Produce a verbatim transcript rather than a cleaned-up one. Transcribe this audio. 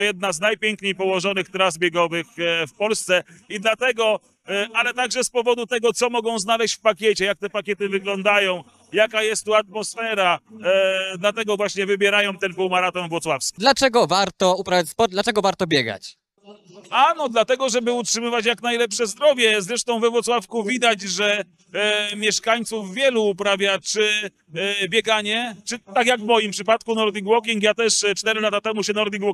jedna z najpiękniej położonych tras biegowych e, w Polsce i dlatego, e, ale także z powodu tego, co mogą znaleźć w pakiecie, jak te pakiety wyglądają, jaka jest tu atmosfera, e, dlatego właśnie wybierają ten półmaraton włocławski. Dlaczego warto uprawiać sport? Dlaczego warto biegać? A no dlatego, żeby utrzymywać jak najlepsze zdrowie. Zresztą we Włocławku widać, że e, mieszkańców wielu uprawia czy e, bieganie, czy tak jak w moim przypadku Nordic Walking. Ja też e, cztery lata temu się Nordic